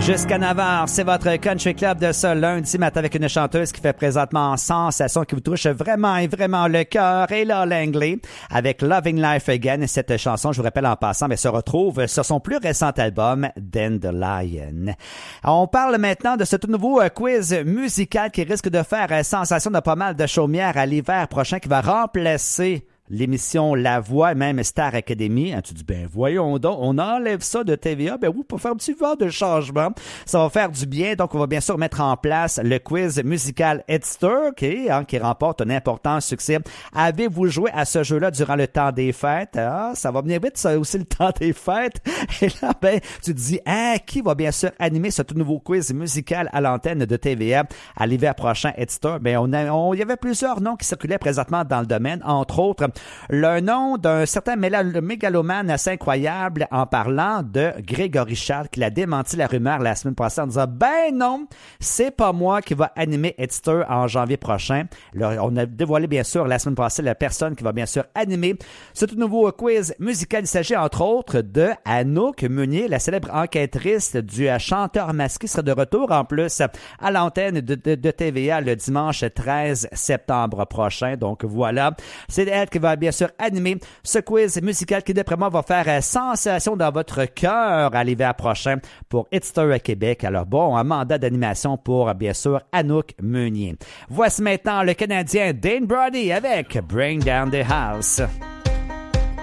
Jusqu'à 9h, c'est votre Country Club de ce lundi matin avec une chanteuse qui fait présentement sensation, qui vous touche vraiment et vraiment le cœur. Ella Langley avec Loving Life Again. Et cette chanson, je vous rappelle en passant, mais se retrouve sur son plus récent album, Dandelion. On parle maintenant de ce tout nouveau quiz musical qui risque de faire sensation de pas mal de chaumières à l'hiver prochain, qui va remplacer l'émission La Voix, même Star Academy. Tu dis, ben voyons donc, on enlève ça de TVA. Ben oui, pour faire un petit vent de changement. Ça va faire du bien. Donc, on va bien sûr mettre en place le quiz musical Headster, qui remporte un important succès. Avez-vous joué à ce jeu-là durant le temps des fêtes? Ah, ça va venir vite, ça aussi, le temps des fêtes. Et là, ben, tu te dis, qui va bien sûr animer ce tout nouveau quiz musical à l'antenne de TVA à l'hiver prochain, Headster? Ben, il y avait plusieurs noms qui circulaient présentement dans le domaine, entre autres le nom d'un certain mégalomane assez incroyable en parlant de Grégory Charles, qui a démenti la rumeur la semaine passée en disant « Ben non, c'est pas moi qui va animer Headster en janvier prochain. » On a dévoilé bien sûr la semaine passée la personne qui va bien sûr animer ce tout nouveau quiz musical. Il s'agit entre autres de Anouk Meunier, la célèbre enquêtrice du chanteur masqué, sera de retour en plus à l'antenne de TVA le dimanche 13 septembre prochain. Donc voilà, c'est elle qui va bien sûr animer ce quiz musical qui, d'après moi, va faire sensation dans votre cœur à l'hiver prochain pour Headster à Québec. Alors bon, un mandat d'animation pour, bien sûr, Anouk Meunier. Voici maintenant le Canadien Dane Brody avec Bring Down the House.